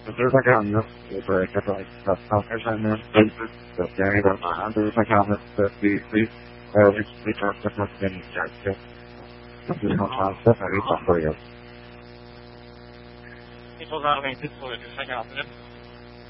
there's like on this break, it's like the fuckers and then places that they don't mind. There's like on this that we talk to us in church. This is not stuff I read for you. People got me this way to check out this.